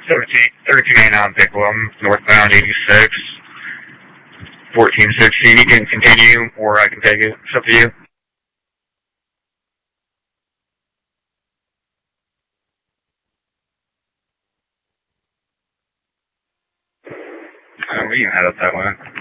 1389 Bicklem, northbound 86, 1460. You can continue, or I can take it. It's up to you. We can head up that way.